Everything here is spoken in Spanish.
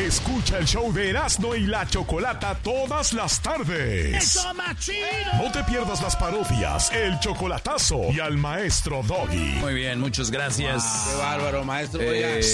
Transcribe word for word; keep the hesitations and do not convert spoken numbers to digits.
Escucha el show de Erasmo y la Chocolata todas las tardes. ¡Eso, machino! No te pierdas las parodias, el chocolatazo y al maestro Doggy. Muy bien, muchas gracias. Wow, qué bárbaro, maestro. Eh, Oiga.